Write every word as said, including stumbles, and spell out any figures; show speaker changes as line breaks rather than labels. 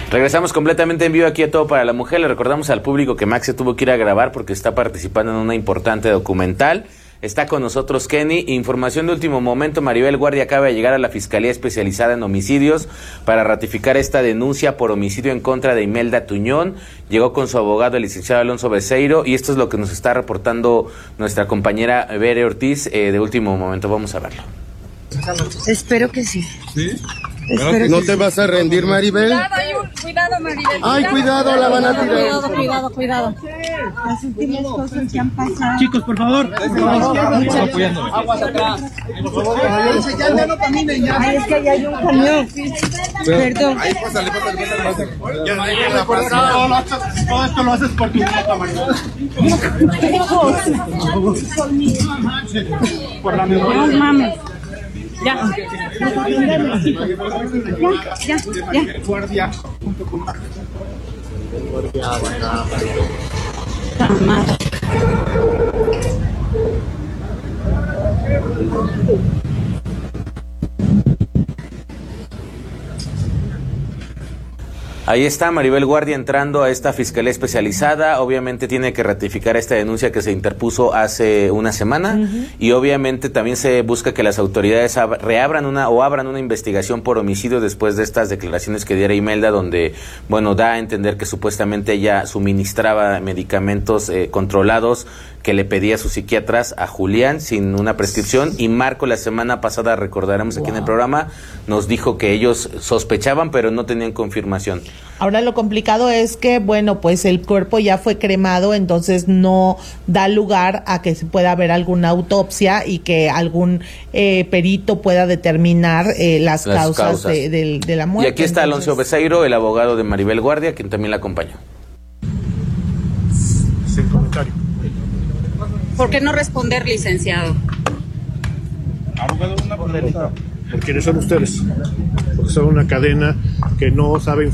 Regresamos completamente en vivo aquí a Todo para la Mujer. Le recordamos al público que Max se tuvo que ir a grabar porque está participando en una importante documental. Está con nosotros Kenny. Información de último momento: Maribel Guardia acaba de llegar a la Fiscalía Especializada en Homicidios para ratificar esta denuncia por homicidio en contra de Imelda Tuñón. Llegó con su abogado, el licenciado Alonso Beceiro, y esto es lo que nos está reportando nuestra compañera Bere Ortiz eh, de último momento. Vamos a verlo.
Espero que sí.
¿Sí?
Espero
¿No
que
te
sí.
vas a rendir, Maribel?
Cuidado, cuidado, Maribel.
Ay, cuidado, la van a tirar.
Cuidado, cuidado, cuidado. Las últimas cosas que han pasado.
Chicos, por favor.
Apoyándome. Aguas atrás. Por favor, ya no caminen ya. Ay, es que allá hay un camión. Perdón.
Ahí, pásale, pásale, pásale. Ya,
la pasada. Todo esto lo haces por tu nieta, Maribel. Por la memoria.
No mames. Ya. Ya, ya, ya.
Guardia.
Ahí está Maribel Guardia entrando a esta fiscalía especializada. Obviamente tiene que ratificar esta denuncia que se interpuso hace una semana. Uh-huh. Y obviamente también se busca que las autoridades ab- reabran una o abran una investigación por homicidio después de estas declaraciones que diera Imelda, donde, bueno, da a entender que supuestamente ella suministraba medicamentos eh, controlados que le pedía a sus psiquiatras a Julián sin una prescripción. Y Marco la semana pasada, recordaremos aquí wow. en el programa, nos dijo que ellos sospechaban pero no tenían confirmación.
Ahora lo complicado es que, bueno, pues el cuerpo ya fue cremado, entonces no da lugar a que se pueda ver alguna autopsia y que algún eh, perito pueda determinar eh, las, las causas, causas. De, de, de la muerte.
Y aquí está entonces Alonso Beceiro, el abogado de Maribel Guardia, quien también la acompañó.
Sin comentario.
¿Por qué no responder, licenciado?
Abogado, una pregunta. ¿Por quiénes son ustedes? Porque son una cadena que no sabe